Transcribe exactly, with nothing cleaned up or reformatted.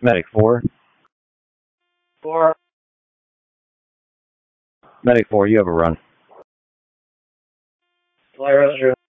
Medic four. Four. Medic four, you have a run. Fly rescue.